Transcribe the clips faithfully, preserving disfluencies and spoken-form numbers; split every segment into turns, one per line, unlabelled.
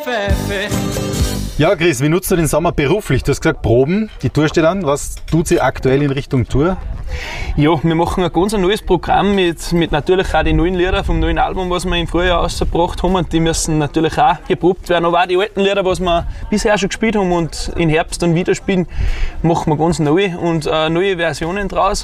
Ja, Chris, wie nutzt du den Sommer beruflich? Du hast gesagt, Proben, die Tour steht an. Was tut sie aktuell in Richtung Tour?
Ja, wir machen ein ganz neues Programm mit, mit natürlich auch den neuen Liedern vom neuen Album, was wir im Frühjahr rausgebracht haben. Und die müssen natürlich auch geprobt werden. Aber auch die alten Lieder, was wir bisher schon gespielt haben und im Herbst dann wieder spielen, machen wir ganz neu und äh, neue Versionen draus.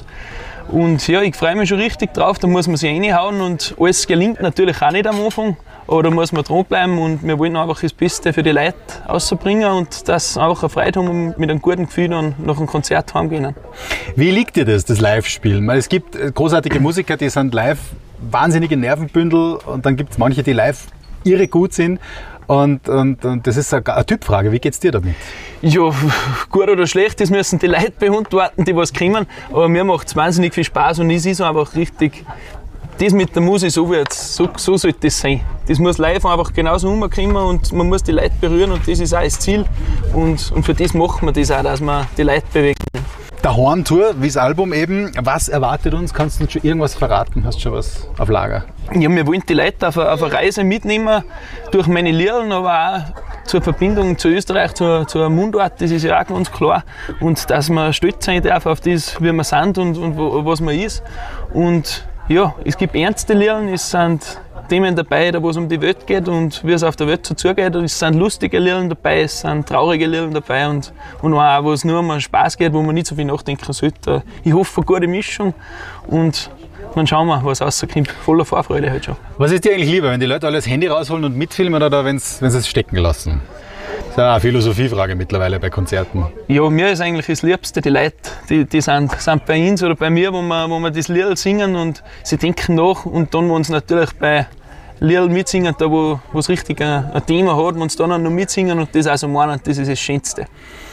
Und ja, ich freue mich schon richtig drauf, da muss man sich reinhauen und alles gelingt natürlich auch nicht am Anfang. Aber da muss man dranbleiben und wir wollen einfach das Beste für die Leute rausbringen und dass sie einfach eine Freude haben und mit einem guten Gefühl dann nach einem Konzert heimgehen.
Wie liegt dir das, das Live-Spielen? Es gibt großartige Musiker, die sind live wahnsinnige Nervenbündel und dann gibt es manche, die live irre gut sind. Und, und, und das ist eine, eine Typfrage. Wie geht's dir damit?
Ja, gut oder schlecht, das müssen die Leute beantworten, die was kommen. Aber mir macht es wahnsinnig viel Spaß und es ist einfach richtig, das mit der Musik, so wird's, so, so sollte das sein. Das muss live einfach genauso rumkommen und man muss die Leute berühren und das ist auch das Ziel. Und, und für das machen wir das auch, dass wir die Leute bewegen.
Der Horn-Tour, wie das Album eben. Was erwartet uns? Kannst du uns schon irgendwas verraten? Hast du schon was auf Lager?
Ja, wir wollen die Leute auf eine, auf eine Reise mitnehmen, durch meine Lieder, aber auch zur Verbindung zu Österreich, zur, zur Mundart, das ist ja auch ganz klar. Und dass man stolz sein darf auf das, wie wir sind und, und wo, was man ist. Und ja, es gibt ernste Lieder, es sind Themen dabei, da wo es um die Welt geht und wie es auf der Welt so zugeht. Es sind lustige Lieder dabei, es sind traurige Lieder dabei und, und auch, wo es nur um Spaß geht, wo man nicht so viel nachdenken sollte. Ich hoffe, eine gute Mischung und dann schauen wir, was rauskommt. Voller Vorfreude halt schon.
Was ist dir eigentlich lieber, wenn die Leute alle das Handy rausholen und mitfilmen oder wenn sie es stecken lassen? Das ist ja eine Philosophiefrage mittlerweile bei Konzerten.
Ja, mir ist eigentlich das Liebste, die Leute, die, die sind, sind bei uns oder bei mir, wo wir, wo wir das Lied singen und sie denken nach und dann, wenn sie natürlich bei Lied mitsingen, da wo es richtig ein, ein Thema hat, wenn sie dann noch mitsingen und das also meinen, das ist das Schönste.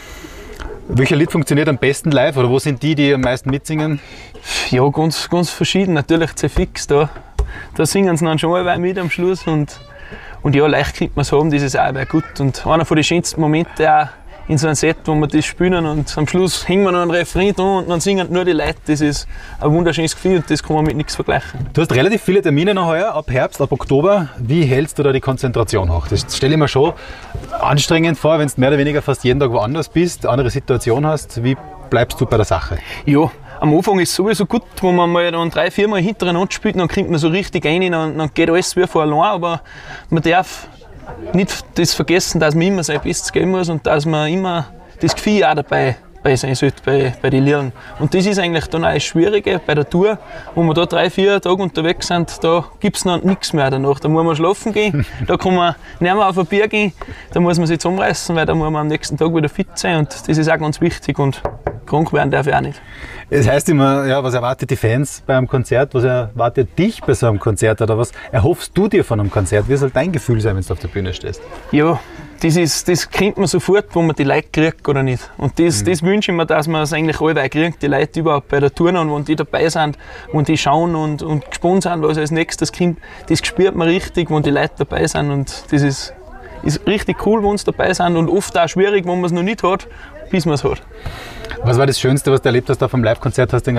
Welcher Lied funktioniert am besten live oder wo sind die, die am meisten mitsingen?
Ja, ganz, ganz verschieden. Natürlich C-Fix, da, da singen sie dann schon mal mit am Schluss und, und ja, leicht könnte man es haben, das ist auch gut. Und einer von den schönsten Momenten auch in so einem Set, wo wir das spielen und am Schluss hängen wir noch ein Refrain dran und dann singen nur die Leute. Das ist ein wunderschönes Gefühl und das kann man mit nichts vergleichen.
Du hast relativ viele Termine noch heuer, ab Herbst, ab Oktober. Wie hältst du da die Konzentration hoch? Das stelle ich mir schon anstrengend vor, wenn du mehr oder weniger fast jeden Tag woanders bist, eine andere Situation hast. Wie bleibst du bei der Sache?
Ja, am Anfang ist es sowieso gut, wo man mal dann drei, vier Mal hintereinander spielt, dann kommt man so richtig rein, dann, dann geht alles wie von allein, aber man darf nicht das vergessen, dass man immer sein Bestes geben muss und dass man immer das Gefühl auch dabei bei sein sollte, bei, bei den Liedern. Und das ist eigentlich dann auch das Schwierige bei der Tour, wo wir da drei, vier Tage unterwegs sind, da gibt es dann nichts mehr danach. Da muss man schlafen gehen, da kann man nicht mehr auf ein Bier gehen, da muss man sich zusammenreißen, weil da muss man am nächsten Tag wieder fit sein und das ist auch ganz wichtig und krank werden darf ich auch nicht.
Es heißt immer, ja, was erwartet die Fans bei einem Konzert, was erwartet dich bei so einem Konzert oder was erhoffst du dir von einem Konzert? Wie soll dein Gefühl sein, wenn du auf der Bühne stehst?
Ja, das, ist, das kennt man sofort, wo man die Leute kriegt oder nicht. Und das, mhm. das wünsche ich mir, dass man es eigentlich alle kriegt, die Leute überhaupt bei der Tour und wenn die dabei sind und die schauen und, und gespannt sind, was als nächstes kommt, das spürt man richtig, wenn die Leute dabei sind und das ist, ist richtig cool, wenn sie dabei sind und oft auch schwierig, wenn man es noch nicht hat, bis man es hat.
Was war das Schönste, was du erlebt hast auf einem Live-Konzert? Hast du